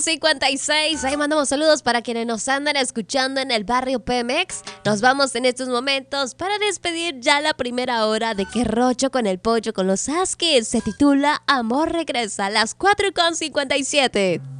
4:56. Ahí mandamos saludos para quienes nos andan escuchando en el barrio Pemex. Nos vamos en estos momentos para despedir ya la primera hora de Que Rocho con el Pollo con los Askis. Se titula Amor Regresa a las 4:57.